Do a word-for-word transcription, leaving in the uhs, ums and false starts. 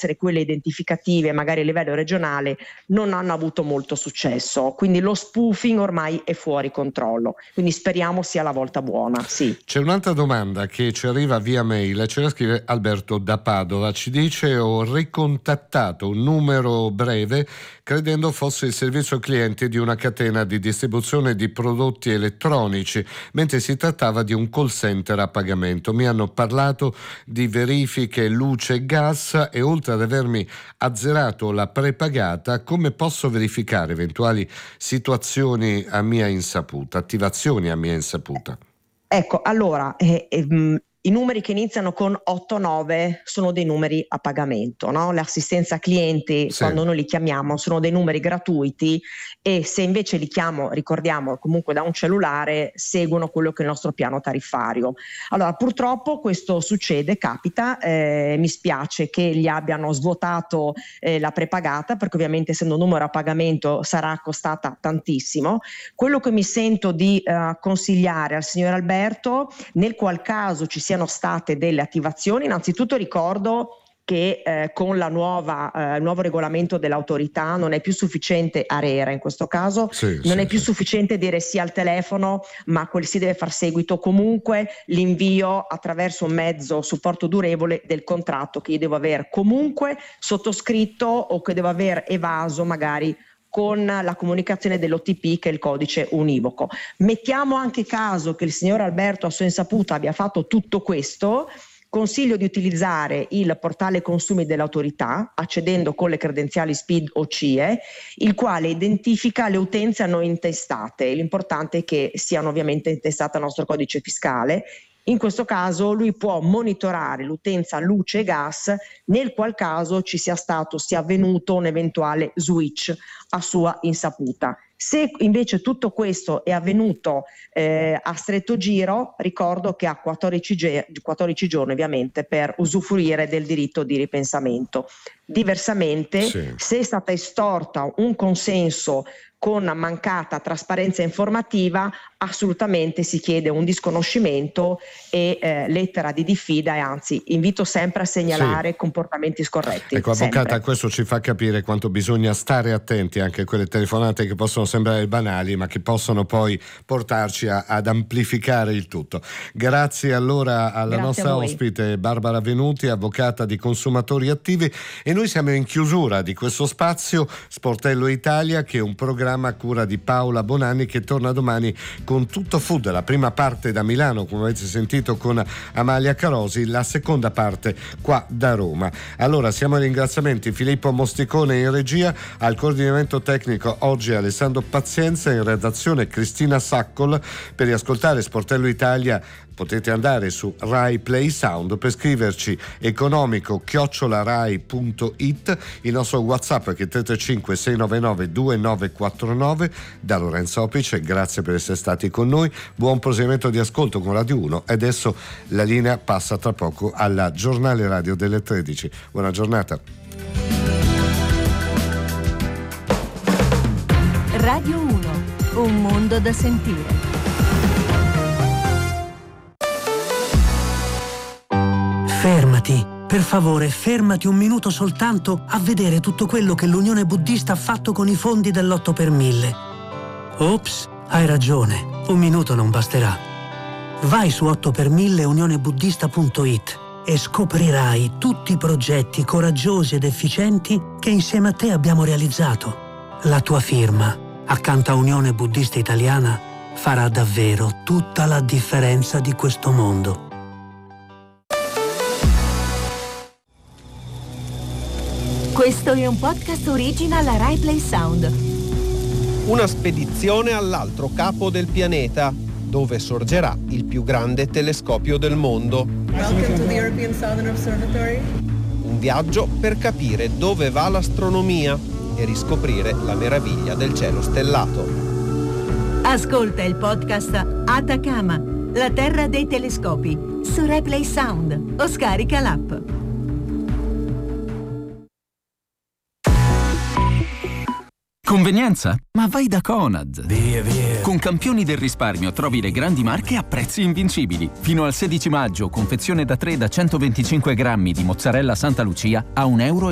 essere quelle identificative, magari a livello regionale, non hanno avuto molto successo. Quindi lo spoofing ormai è fuori controllo. Quindi speriamo sia la volta buona. Sì. C'è un'altra domanda che ci arriva via mail, ce la scrive Alberto da Padova, ci dice: ho ricontattato un numero breve credendo fosse il servizio clienti di una catena di distribuzione di prodotti elettronici, mentre si trattava di un call center a pagamento. Mi hanno parlato di verifiche luce e gas e oltre ad avermi azzerato la prepagata, come posso verificare eventuali situazioni a mia insaputa, attivazioni a mia insaputa? Ecco, allora, eh, eh, i numeri che iniziano con otto nove sono dei numeri a pagamento, no? L'assistenza clienti, sì, quando noi li chiamiamo, sono dei numeri gratuiti, e se invece li chiamo, ricordiamo, comunque da un cellulare, seguono quello che è il nostro piano tariffario. Allora, purtroppo questo succede, capita, eh, mi spiace che gli abbiano svuotato eh, la prepagata, perché ovviamente essendo un numero a pagamento sarà costata tantissimo. Quello che mi sento di eh, consigliare al signor Alberto, nel qual caso ci sia siano state delle attivazioni, innanzitutto ricordo che eh, con la nuova, eh, il nuovo regolamento dell'autorità non è più sufficiente ARERA in questo caso, sì, non sì, è più sì. sufficiente dire sì al telefono, ma quel si deve far seguito comunque l'invio attraverso un mezzo supporto durevole del contratto che io devo aver comunque sottoscritto o che devo aver evaso magari con la comunicazione dell'O T P che è il codice univoco. Mettiamo anche caso che il signor Alberto a sua insaputa abbia fatto tutto questo, consiglio di utilizzare il portale consumi dell'autorità accedendo con le credenziali S P I D o C I E, il quale identifica le utenze a noi intestate. L'importante è che siano ovviamente intestate al nostro codice fiscale. In questo caso lui può monitorare l'utenza luce e gas, nel qual caso ci sia stato, sia avvenuto un eventuale switch a sua insaputa. Se invece tutto questo è avvenuto eh, a stretto giro, ricordo che ha quattordici, ge- quattordici giorni ovviamente per usufruire del diritto di ripensamento. Diversamente, sì, se è stata estorta un consenso con mancata trasparenza informativa, assolutamente si chiede un disconoscimento e eh, lettera di diffida, e anzi invito sempre a segnalare sì. comportamenti scorretti. Ecco, avvocata, sempre. Questo ci fa capire quanto bisogna stare attenti anche a quelle telefonate che possono sembrare banali ma che possono poi portarci a, ad amplificare il tutto. Grazie allora alla Grazie nostra ospite Barbara Venuti, avvocata di consumatori attivi, e noi siamo in chiusura di questo spazio Sportello Italia, che è un programma a cura di Paola Bonanni, che torna domani con Tutto Food, la prima parte da Milano come avete sentito con Amalia Carosi, la seconda parte qua da Roma. Allora siamo ai ringraziamenti: Filippo Mosticone in regia, al coordinamento tecnico oggi Alessandro Pazienza, in redazione Cristina Saccol. Per riascoltare Sportello Italia potete andare su Rai Play Sound, per scriverci economico chiocciola rai punto it, il nostro WhatsApp che è tre tre cinque sei nove nove due nove quattro nove. Da Lorenzo Opice, grazie per essere stati con noi, buon proseguimento di ascolto con Radio uno, e adesso la linea passa tra poco alla giornale radio delle tredici. Buona giornata. Radio uno, un mondo da sentire. Fermati, per favore, fermati un minuto soltanto a vedere tutto quello che l'Unione Buddista ha fatto con i fondi dell'otto per mille. Ops, hai ragione, un minuto non basterà. Vai su otto per mille unione buddista punto it e scoprirai tutti i progetti coraggiosi ed efficienti che insieme a te abbiamo realizzato. La tua firma, accanto a Unione Buddista Italiana, farà davvero tutta la differenza di questo mondo. Questo è un podcast original a Rai Play Sound. Una spedizione all'altro capo del pianeta, dove sorgerà il più grande telescopio del mondo. Welcome to the European Southern Observatory. Un viaggio per capire dove va l'astronomia e riscoprire la meraviglia del cielo stellato. Ascolta il podcast Atacama, la terra dei telescopi, su Rai Play Sound o scarica l'app. Convenienza? Ma vai da Conad! Via, via! Con Campioni del Risparmio trovi le grandi marche a prezzi invincibili. Fino al sedici maggio, confezione da tre da centoventicinque grammi di mozzarella Santa Lucia a un euro